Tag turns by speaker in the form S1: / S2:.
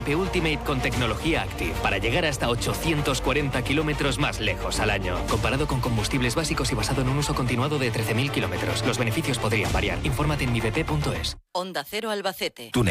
S1: Ultimate con tecnología Active para llegar hasta 840 kilómetros más lejos al año. Comparado con combustibles básicos y basado en un uso continuado de 13.000 kilómetros. Los beneficios podrían variar. Infórmate en mibp.es.
S2: Onda Cero Albacete.